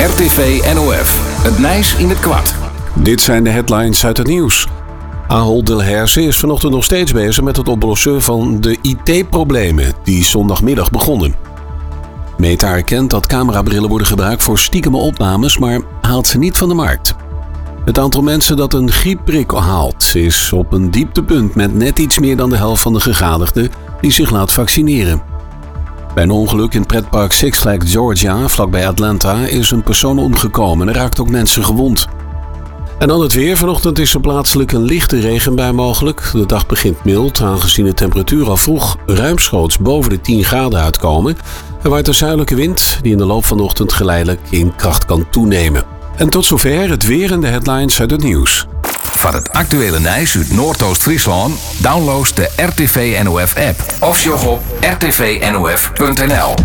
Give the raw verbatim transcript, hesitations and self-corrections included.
R T V N O F. Het Nijs in het kwart. Dit zijn de headlines uit het nieuws. Ahold Delhaize is vanochtend nog steeds bezig met het oplossen van de I T-problemen die zondagmiddag begonnen. Meta erkent dat camerabrillen worden gebruikt voor stiekeme opnames, maar haalt ze niet van de markt. Het aantal mensen dat een griepprik haalt is op een dieptepunt met net iets meer dan de helft van de gegadigden die zich laat vaccineren. Bij een ongeluk in pretpark Six Flags Georgia, vlakbij Atlanta, is een persoon omgekomen en er raakt ook mensen gewond. En dan het weer. Vanochtend is er plaatselijk een lichte regenbui mogelijk. De dag begint mild, aangezien de temperatuur al vroeg ruimschoots boven de tien graden uitkomen. Er waait een zuidelijke wind die in de loop van de ochtend geleidelijk in kracht kan toenemen. En tot zover het weer en de headlines uit het nieuws. Van het actuele Nijs uit Noordoost-Friesland download de R T V N O F app of sjog op r t v n o f punt n l.